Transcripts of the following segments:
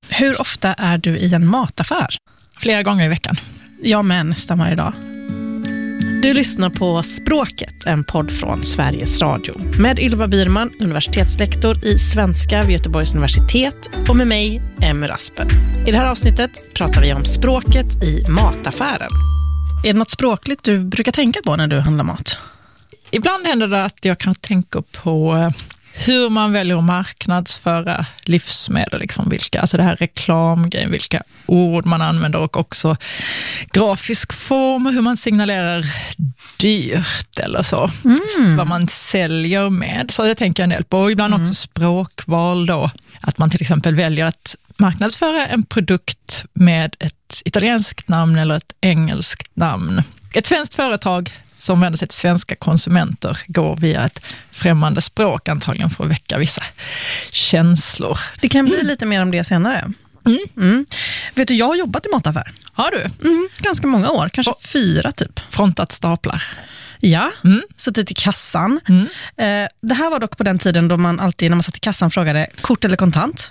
Hur ofta är du i en mataffär? Flera gånger i veckan. Jag med nästan varje dag. Du lyssnar på Språket, en podd från Sveriges Radio. Med Ylva Byrman, universitetslektor i svenska vid Göteborgs universitet, och med mig, Emmy Rasper. I det här avsnittet pratar vi om språket i mataffären. Är det något språkligt du brukar tänka på när du handlar mat? Ibland händer det att jag kan tänka på hur man väljer att marknadsföra livsmedel, liksom alltså det här reklamgrejen, vilka ord man använder och också grafisk form och hur man signalerar dyrt eller så. Vad man säljer med. Så jag tänker en del på. Och ibland också språkval då. Att man till exempel väljer att marknadsföra en produkt med ett italienskt namn eller ett engelskt namn. Ett svenskt företag som vänder sig till svenska konsumenter går via ett främmande språk antagligen för att väcka vissa känslor. Det kan bli lite mer om det senare. Vet du, jag har jobbat i mataffär. Har du? Ganska många år, kanske 4 typ. Frontat staplar. Ja, suttit i kassan. Det här var dock på den tiden då man alltid när man satt i kassan frågade kort eller kontant.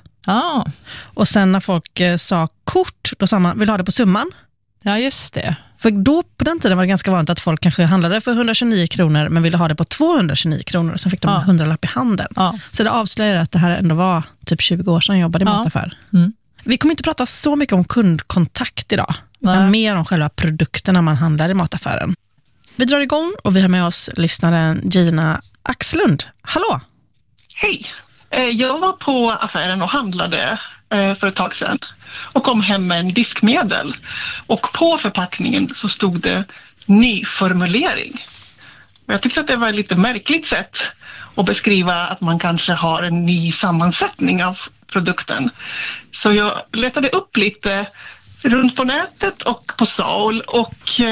Och sen när folk sa kort, då sa man, vill du ha det på summan? Ja, just det. För då på den tiden var det ganska vanligt att folk kanske handlade för 129 kronor men ville ha det på 229 kronor och sen fick de en 100-lapp i handen. Så det avslöjar att det här ändå var typ 20 år sedan jag jobbade i mataffär. Vi kommer inte prata så mycket om kundkontakt idag, utan mer om själva produkterna man handlar i mataffären. Vi drar igång och vi har med oss lyssnaren Gina Axlund. Hallå! Hej! Jag var på affären och handlade för ett tag sedan och kom hem med en diskmedel. Och på förpackningen så stod det ny formulering. Jag tyckte att det var ett lite märkligt sätt att beskriva att man kanske har en ny sammansättning av produkten. Så jag letade upp lite runt på nätet och på Saul och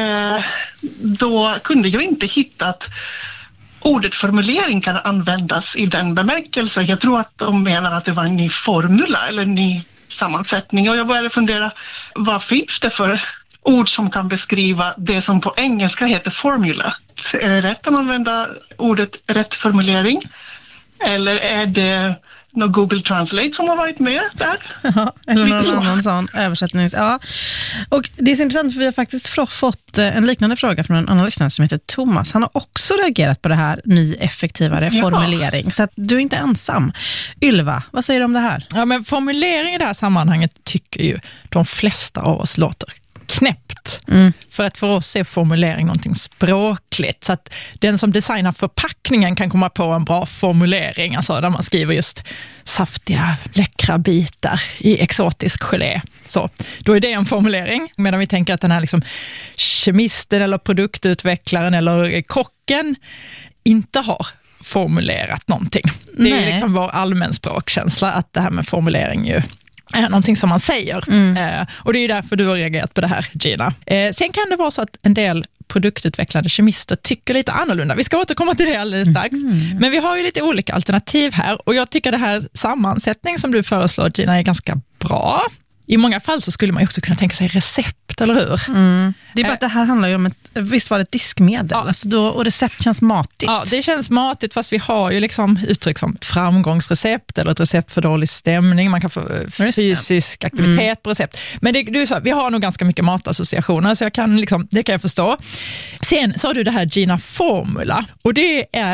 då kunde jag inte hitta att ordet formulering kan användas i den bemärkelsen. Jag tror att de menar att det var en ny formula eller en ny sammansättning. Och jag började fundera, vad finns det för ord som kan beskriva det som på engelska heter formula? Är det rätt att använda ordet rätt formulering? Eller är det någon Google Translate som har varit med där? Ja, eller någon annan sån översättning. Ja. Och det är så intressant för vi har faktiskt fått en liknande fråga från en annan lyssnare som heter Thomas. Han har också reagerat på det här ny effektivare formulering. Så att du är inte ensam. Ylva, vad säger du om det här? Ja, men formulering i det här sammanhanget tycker ju de flesta av oss låter knäppt. För att för oss är formulering någonting språkligt. Så att den som designar förpackningen kan komma på en bra formulering. Alltså där man skriver just saftiga, läckra bitar i exotisk gelé. Så, då är det en formulering. Medan vi tänker att den här liksom kemisten eller produktutvecklaren eller kocken inte har formulerat någonting. Det är liksom vår allmänspråkkänsla att det här med formulering ju är någonting som man säger. Och det är därför du har reagerat på det här, Gina. Sen kan det vara så att en del produktutvecklade kemister tycker lite annorlunda. Vi ska återkomma till det alldeles strax. Men vi har ju lite olika alternativ här. Och jag tycker det här sammansättning som du föreslår, Gina, är ganska bra. I många fall så skulle man ju också kunna tänka sig recept, eller hur? Det är bara att det här handlar ju om visst var det ett diskmedel. Ja. Alltså och recept känns matigt. Ja, det känns matigt fast vi har ju liksom uttryck som ett framgångsrecept eller ett recept för dålig stämning. Man kan få fysisk aktivitet på recept. Men du sa, vi har nog ganska mycket matassociationer så jag kan det kan jag förstå. Sen så har du det här Gina formula och det är